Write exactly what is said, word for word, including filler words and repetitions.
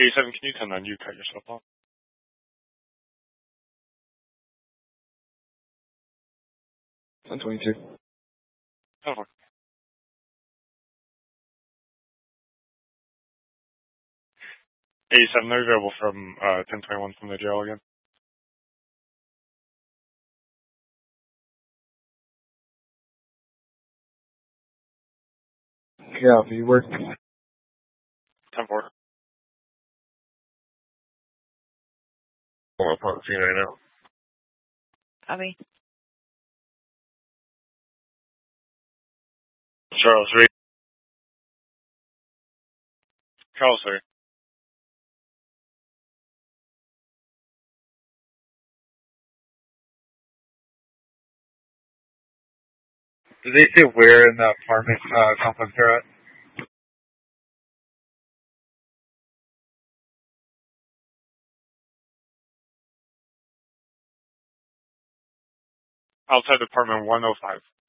eighty-seven, can you ten nine? You cut yourself off. ten twenty-two. ten four. eighty-seven, they're available from uh, ten twenty-one from the jail again. Yeah, if you work. ten four. I'm on scene right now. Copy. Charles, read. Charles, sir. Did they say where in the apartment uh, complex they're at? Outside apartment one oh five.